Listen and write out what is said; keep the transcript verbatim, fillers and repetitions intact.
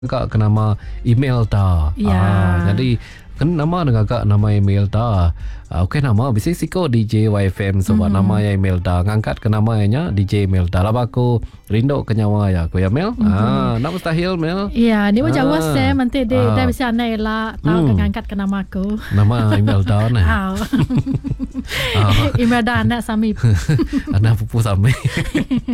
Kak ke nama email ta. Ya. Ah, jadi kan nama dengan kak nama email ta. Ah, okey nama bisik siko D J Y F M sebab mm-hmm. nama ya email ta. Ngangkat ke namanya D J email ta. Lah aku rindu ke nyawa ya aku ya Mel. Mm-hmm. Ah, nak mustahil Mel. Ya, dia macam ah. WhatsApp nanti dia ah. dah bisa anai lah tahu hmm. ngangkat ke nama aku. Nama email ta nah. Ah. ah. Email dah anak sami. Anak pupu sami.